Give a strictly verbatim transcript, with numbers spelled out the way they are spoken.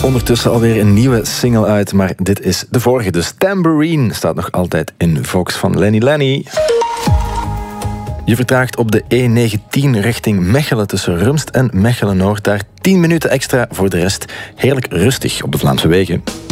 Ondertussen alweer een nieuwe single uit, maar dit is de vorige. Dus Tambourine staat nog altijd in Vox van Lenny Lenny. Je vertraagt op de E negentien richting Mechelen tussen Rumst en Mechelen-Noord. Daar tien minuten extra, voor de rest heerlijk rustig op de Vlaamse wegen.